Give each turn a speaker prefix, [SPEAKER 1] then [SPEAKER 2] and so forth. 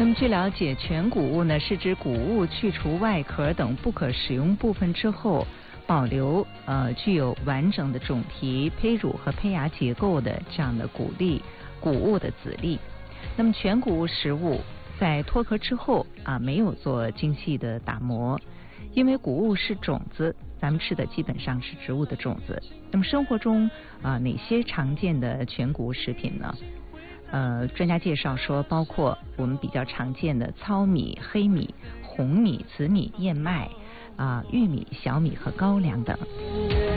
[SPEAKER 1] 那么据了解，全谷物呢是指谷物去除外壳等不可使用部分之后，保留具有完整的种皮、胚乳和胚芽结构的这样的谷物的籽粒。那么全谷物食物在脱壳之后没有做精细的打磨，因为谷物是种子，咱们吃的基本上是植物的种子。那么生活中哪些常见的全谷物食品呢？专家介绍说，包括我们比较常见的糙米、黑米、红米、紫米、燕麦、玉米、小米和高粱等。